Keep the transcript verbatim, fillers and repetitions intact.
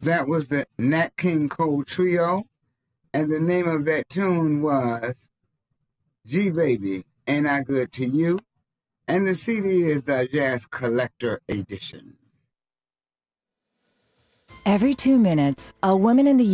That was the Nat King Cole Trio, and the name of that tune was G Baby, Ain't I Good to You? And the C D is the Jazz Collector Edition. Every two minutes, a woman in the